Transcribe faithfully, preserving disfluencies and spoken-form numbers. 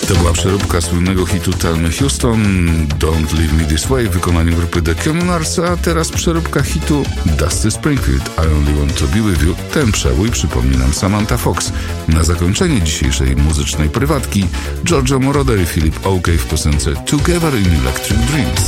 To była przeróbka słynnego hitu Thelmy Houston, Don't Leave Me This Way w wykonaniu grupy The Communards, a teraz przeróbka hitu Dusty Springfield, I Only Want To Be With You. Ten przebój przypomni nam Samantha Fox. Na zakończenie dzisiejszej muzycznej prywatki Giorgio Moroder i Philip Oakey w piosence Together in Electric Dreams.